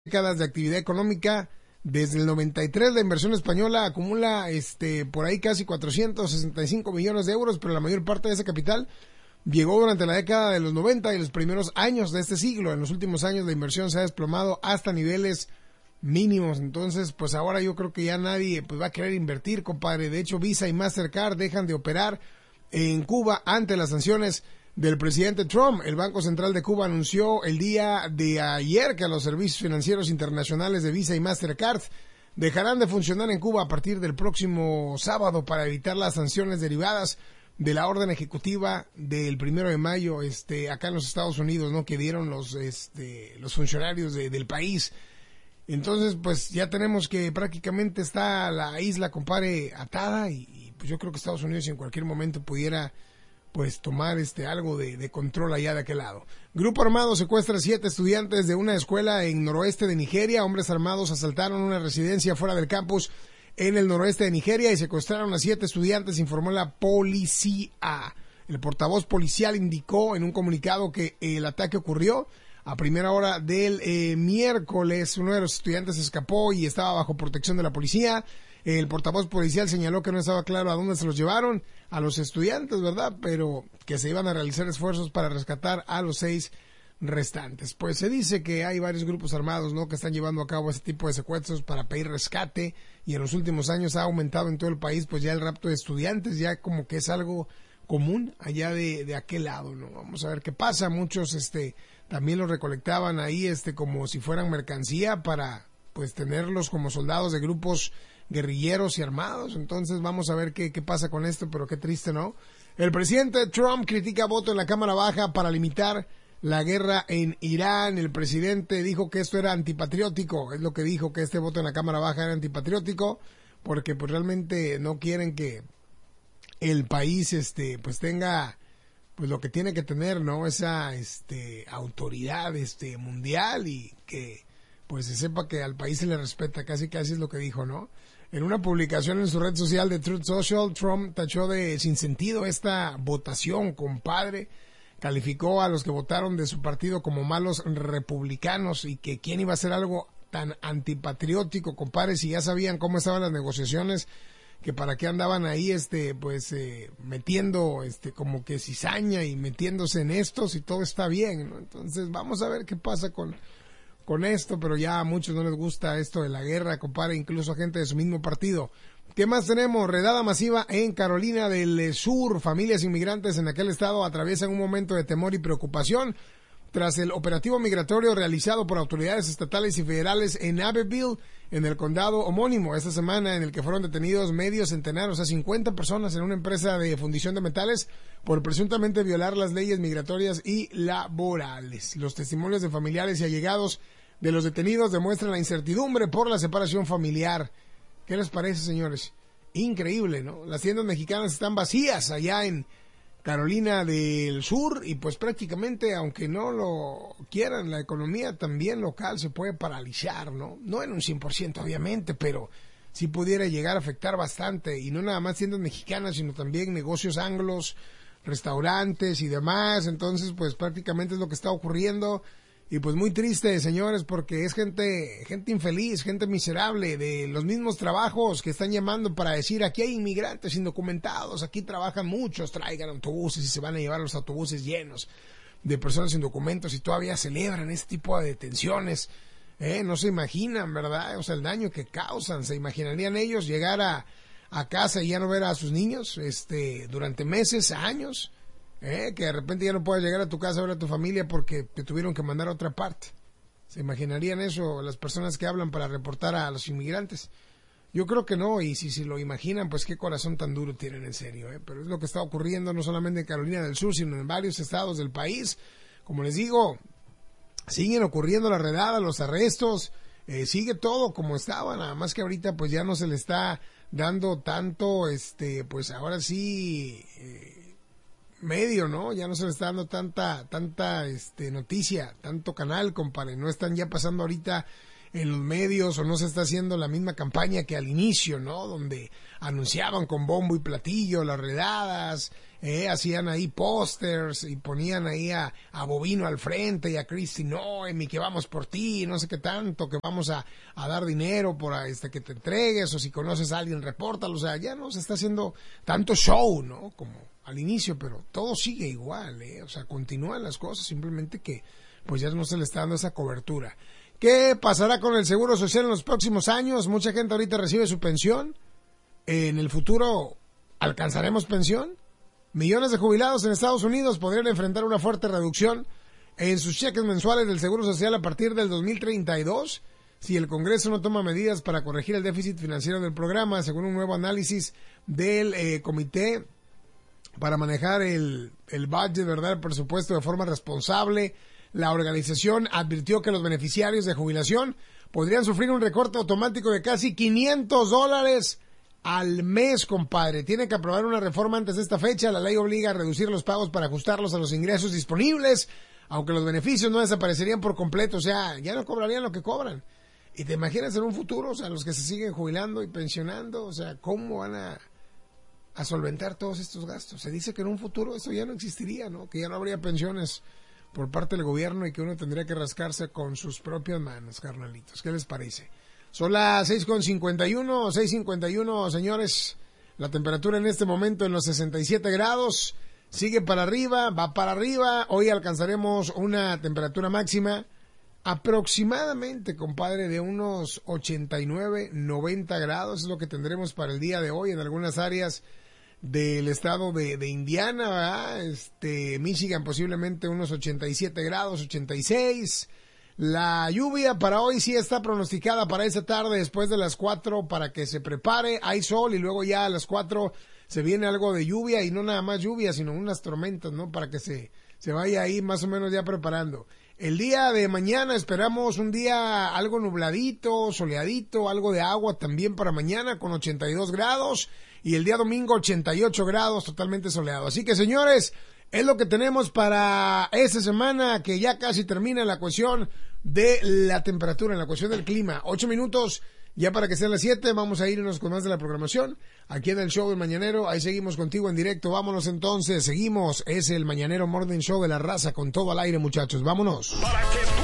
Décadas de actividad económica. Desde el 93 la inversión española acumula por ahí casi 465 millones de euros, pero la mayor parte de ese capital llegó durante la década de los 90 y los primeros años de este siglo. En los últimos años la inversión se ha desplomado hasta niveles mínimos. Entonces, pues ahora yo creo que ya nadie va a querer invertir, compadre. De hecho, Visa y Mastercard dejan de operar en Cuba ante las sanciones del presidente Trump. El Banco Central de Cuba anunció el día de ayer que los servicios financieros internacionales de Visa y Mastercard dejarán de funcionar en Cuba a partir del próximo sábado para evitar las sanciones derivadas de la orden ejecutiva del 1 de mayo acá en los Estados Unidos, ¿no?, que dieron los funcionarios del país. Entonces, pues ya tenemos que prácticamente está la isla, compadre, atada y pues yo creo que Estados Unidos en cualquier momento pudiera pues tomar algo de control allá de aquel lado. Grupo armado secuestra 7 estudiantes de una escuela en noroeste de Nigeria. Hombres armados asaltaron una residencia fuera del campus en el noroeste de Nigeria y secuestraron a 7 estudiantes, informó la policía. El portavoz policial indicó en un comunicado que el ataque ocurrió a primera hora del miércoles. Uno de los estudiantes escapó y estaba bajo protección de la policía. El portavoz policial señaló que no estaba claro a dónde se los llevaron a los estudiantes, ¿verdad? Pero que se iban a realizar esfuerzos para rescatar a los 6 restantes. Pues se dice que hay varios grupos armados, ¿no?, que están llevando a cabo este tipo de secuestros para pedir rescate, y en los últimos años ha aumentado en todo el país pues ya el rapto de estudiantes, ya como que es algo común allá de aquel lado, ¿no? Vamos a ver qué pasa. Muchos también los recolectaban ahí como si fueran mercancía para pues tenerlos como soldados de grupos guerrilleros y armados. Entonces vamos a ver qué pasa con esto, pero qué triste, ¿no? El presidente Trump critica voto en la Cámara Baja para limitar la guerra en Irán. El presidente dijo que esto era antipatriótico, es lo que dijo, que este voto en la Cámara Baja era antipatriótico, porque pues realmente no quieren que el país pues tenga pues lo que tiene que tener, ¿no?, esa autoridad mundial, y que pues se sepa que al país se le respeta, casi es lo que dijo, ¿no? En una publicación en su red social de Truth Social, Trump tachó de sin sentido esta votación, compadre. Calificó a los que votaron de su partido como malos republicanos, y que quién iba a hacer algo tan antipatriótico, compadre, si ya sabían cómo estaban las negociaciones, que para qué andaban ahí metiendo como que cizaña y metiéndose en esto si todo está bien, ¿no? Entonces vamos a ver qué pasa con esto, pero ya a muchos no les gusta esto de la guerra, compadre, incluso a gente de su mismo partido. ¿Qué más tenemos? Redada masiva en Carolina del Sur. Familias inmigrantes en aquel estado atraviesan un momento de temor y preocupación tras el operativo migratorio realizado por autoridades estatales y federales en Abbeville, en el condado homónimo, esta semana, en el que fueron detenidos medio centenar, o sea, 50 personas en una empresa de fundición de metales por presuntamente violar las leyes migratorias y laborales. Los testimonios de familiares y allegados de los detenidos demuestran la incertidumbre por la separación familiar. ¿Qué les parece, señores? Increíble, ¿no? Las tiendas mexicanas están vacías allá en Carolina del Sur, y pues prácticamente, aunque no lo quieran, la economía también local se puede paralizar, ¿no? No en un 100% obviamente, pero sí pudiera llegar a afectar bastante, y no nada más tiendas mexicanas, sino también negocios anglos, restaurantes y demás. Entonces pues prácticamente es lo que está ocurriendo, y pues muy triste, señores, porque es gente infeliz, gente miserable de los mismos trabajos que están llamando para decir: aquí hay inmigrantes indocumentados, aquí trabajan muchos, traigan autobuses, y se van a llevar los autobuses llenos de personas sin documentos, y todavía celebran este tipo de detenciones. No se imaginan, ¿verdad? O sea, el daño que causan. ¿Se imaginarían ellos llegar a casa y ya no ver a sus niños durante meses, años? Que de repente ya no puedas llegar a tu casa a ver a tu familia porque te tuvieron que mandar a otra parte. ¿Se imaginarían eso las personas que hablan para reportar a los inmigrantes? Yo creo que no, y si lo imaginan, pues qué corazón tan duro tienen, en serio, Pero es lo que está ocurriendo no solamente en Carolina del Sur, sino en varios estados del país. Como les digo, siguen ocurriendo las redadas, los arrestos, sigue todo como estaba, nada más que ahorita pues ya no se le está dando tanto, pues ahora sí, medio, ¿no? Ya no se le está dando tanta noticia, tanto canal, compadre. No están ya pasando ahorita en los medios o no se está haciendo la misma campaña que al inicio, ¿no? Donde anunciaban con bombo y platillo las redadas, hacían ahí pósters y ponían ahí a Bovino al frente y a Kristi Noem y que vamos por ti, no sé qué tanto, que vamos a dar dinero por que te entregues, o si conoces a alguien repórtalo. O sea, ya no se está haciendo tanto show, ¿no? Como al inicio, pero todo sigue igual, o sea, continúan las cosas, simplemente que pues ya no se le está dando esa cobertura. ¿Qué pasará con el Seguro Social en los próximos años? Mucha gente ahorita recibe su pensión. ¿En el futuro alcanzaremos pensión? Millones de jubilados en Estados Unidos podrían enfrentar una fuerte reducción en sus cheques mensuales del Seguro Social a partir del 2032 si el Congreso no toma medidas para corregir el déficit financiero del programa, según un nuevo análisis del Comité para manejar el budget, ¿verdad?, el presupuesto de forma responsable. La organización advirtió que los beneficiarios de jubilación podrían sufrir un recorte automático de casi $500 al mes, compadre. Tiene que aprobar una reforma antes de esta fecha. La ley obliga a reducir los pagos para ajustarlos a los ingresos disponibles, aunque los beneficios no desaparecerían por completo. O sea, ya no cobrarían lo que cobran. Y te imaginas en un futuro, o sea, los que se siguen jubilando y pensionando, o sea, ¿cómo van a solventar todos estos gastos? Se dice que en un futuro eso ya no existiría, ¿no? Que ya no habría pensiones por parte del gobierno y que uno tendría que rascarse con sus propias manos, carnalitos. ¿Qué les parece? Son las 6:51, señores. La temperatura en este momento en los 67 grados. Sigue para arriba, va para arriba. Hoy alcanzaremos una temperatura máxima aproximadamente, compadre, de unos 89, 90 grados. Es lo que tendremos para el día de hoy en algunas áreas del estado de Indiana, ¿verdad? Michigan posiblemente unos 87 grados, 86. La lluvia para hoy sí está pronosticada para esta tarde después de las 4 para que se prepare. Hay sol y luego ya a las 4 se viene algo de lluvia, y no nada más lluvia, sino unas tormentas, ¿no? Para que se vaya ahí más o menos ya preparando. El día de mañana esperamos un día algo nubladito, soleadito, algo de agua también para mañana con 82 grados. Y el día domingo 88 grados, totalmente soleado. Así que, señores, es lo que tenemos para esta semana, que ya casi termina la cuestión de la temperatura, en la cuestión del clima. 8 minutos ya para que sean las 7. Vamos a irnos con más de la programación aquí en el show del Mañanero. Ahí seguimos contigo en directo. Vámonos entonces, seguimos. Es el Mañanero Morning Show de la Raza, con todo al aire, muchachos. Vámonos. Para que